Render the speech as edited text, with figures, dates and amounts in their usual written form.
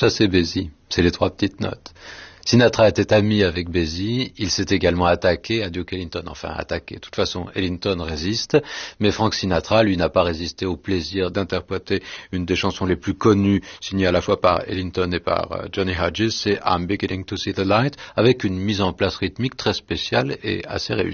Ça, c'est Basie. C'est les 3 petites notes. Sinatra était ami avec Basie, il s'est également attaqué à Duke Ellington, enfin attaqué. De toute façon, Ellington résiste, mais Frank Sinatra, lui, n'a pas résisté au plaisir d'interpréter une des chansons les plus connues, signée à la fois par Ellington et par Johnny Hodges, c'est I'm Beginning to See the Light, avec une mise en place rythmique très spéciale et assez réussie.